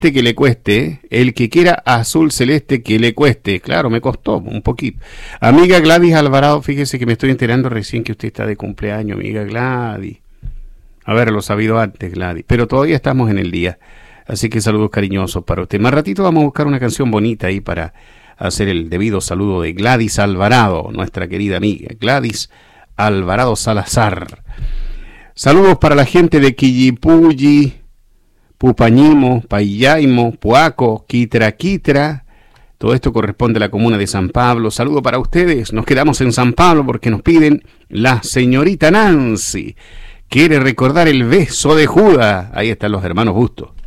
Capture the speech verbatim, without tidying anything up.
que le cueste, el que quiera azul celeste que le cueste. Claro, me costó un poquito. Amiga Gladys Alvarado, fíjese que me estoy enterando recién que usted está de cumpleaños, amiga Gladys. Haberlo sabido antes, Gladys, pero todavía estamos en el día. Así que saludos cariñosos para usted. Más ratito vamos a buscar una canción bonita ahí para hacer el debido saludo de Gladys Alvarado, nuestra querida amiga Gladys Alvarado Salazar. Saludos para la gente de Quillipulli, Pupañimo, Payaimo, Puaco, Quitra Quitra. Todo esto corresponde a la comuna de San Pablo. Saludo para ustedes. Nos quedamos en San Pablo porque nos piden la señorita Nancy. Quiere recordar el beso de Judas. Ahí están los hermanos Bustos.